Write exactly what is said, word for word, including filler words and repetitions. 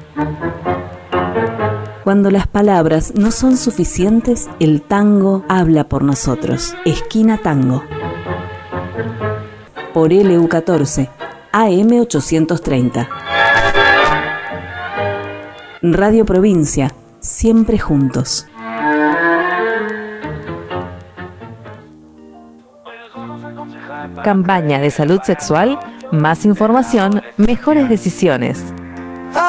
Cuando las palabras no son suficientes, el tango habla por nosotros. Esquina Tango. Por L U catorce, A M ochocientos treinta. Radio Provincia, siempre juntos. Campaña de salud sexual, más información, mejores decisiones.